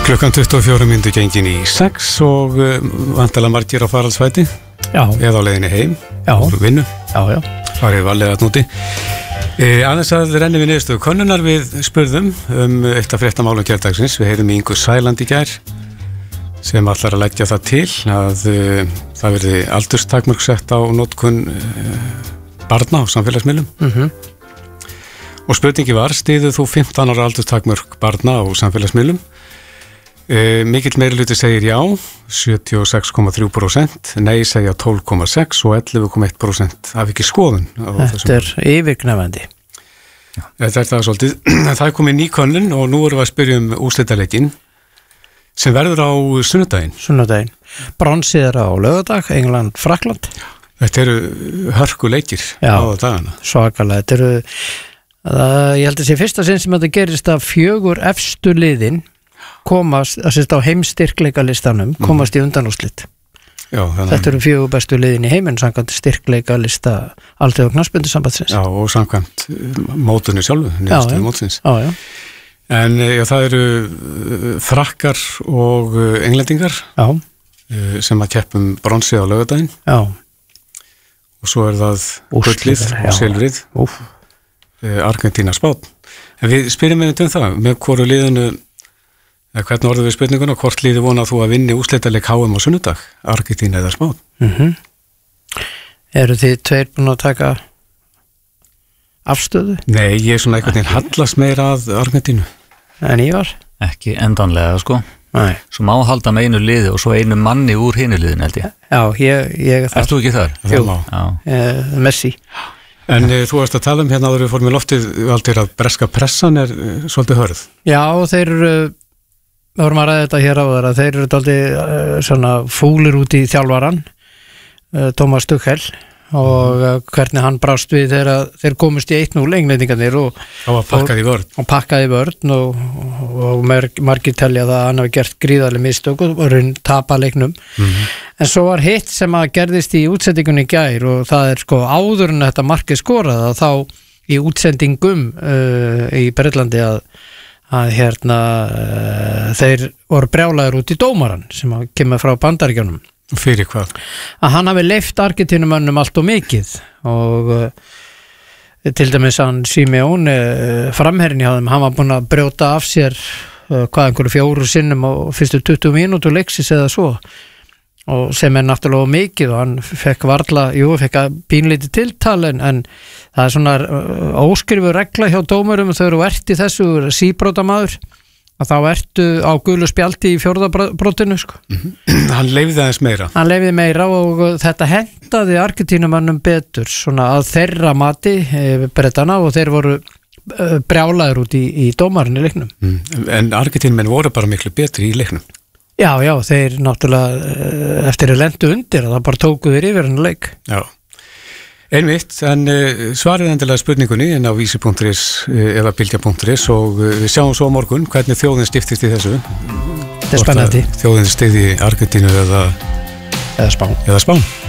Klukkan 24 mínútur gengin í 6 og vantalega margir á faraldsfæti eða á leiðinni heim úr vinnu farið varlega núti aðeins að renni við niðurstöðu könnunar við spurðum eitt af fréttamálum gærdagsins. Við heyrum í Ingu Sæland í gær sem ætlar að leggja það til að það verði aldurstakmörk sett á notkun barna á samfélagsmiðlum og spurningi var: styður þú 15 ára aldurstakmörk barna á samfélagsmiðlum? Mikill meirihluti segir já, 76,3%, nei segja 12,6% og 11,1% hafi ekki skoðun. Þetta er yfirgnæfandi. Þetta er það svolítið. Það er komið ný könnun og nú erum við að spyrja úrslitaleikinn sem verður á sunnudaginn. Bronsið er á laugardag, England, Frakkland. Þetta eru hörkuleikir á dagana. Svakalega. Þetta eru, ég held að sé fyrsta sinn sem þetta gerist að 4 efstu liðin komast, á heimstyrkleika listanum, komast í undanúrslit. Þetta eru 4 bestu liðin í heiminn samkvæmt styrkleika lista Alþjóða knattspyrnusambandsins. Já, og samkvæmt mótinu sjálfu, niðurstöðu mótsins. En það eru Frakkar og Englendingar sem að keppum bronsið á laugardaginn. Og svo er það gullið og silfrið, Argentína, Spánn. En við spyrjum það, með hvoru liðinu hvernig orðum við spurninguna, hvort liði vona þú að vinni úrslitaleik HM á sunnudag, Argentína eða Spánn? Eru þið tveir búin að taka afstöðu? Nei, ég er svona einhvern veginn hallast meira að Argentínu. En Ívar? Ekki endanlega, sko. Nei. Svo má halda með einu liði og svo einu manni úr hinu liðin, held ég. Já, ég er þar. Ert þú ekki þar? Jú, Messi. En þú varst að tala hérna áður við fórum í loftið, Valtýr, að breska pressan er svolítið hörð. Já, þeir við vorum að ræða þetta hér áður að þeir eru dálítið svona fúlir út í þjálfaran Thomas Tuchel og hvernig hann brást við þeir komust í 1-0 englendingarnir og pakkaði vörn og margir telja það að hann hafi gert gríðarleg mistök og raun tapa leiknum en svo var hitt sem að gerðist í útsendingunni í gær og það er sko áður en þetta markið skorað að þá í útsendingum í Bretlandi að þeir voru brjálaðir út í dómaran sem kemur frá Bandaríkjunum. Fyrir hvað? Að hann hafi leyft Argentínumönnum allt og mikið og til dæmis hann Simeone framherrin hjá þeim, hann var búinn að brjóta af sér einhverju 4 sinnum á fyrstu 20 mínútur leiksis eða svo og sem er náttúrulega mikið og hann fekk pínlítið tiltal en það er svona óskrifu regla hjá dómurum þegar þú ert í þessu síbrótamaður að þá ertu á gulu spjaldi í 4. brotinu sko. Hann leyfði aðeins meira. Hann leyfði meira og þetta hentaði Argentínumönnum betur svona að þeirra mati Bretana og þeir voru brjálaðir út í dómarinn í leiknum. En Argentínumenn voru bara miklu betri í leiknum. Já, þeir náttúrulega eftir að lendu undir að það bara tóku þeir yfir hann leik. Já, einmitt, en svarið endilega spurningunni en á vísi.is eða bylgja.is og við sjáum svo á morgun hvernig þjóðin stiftist í þessu. Þetta er spennandi. Þjóðin stiði Argentínu eða Spán. Eða Spán.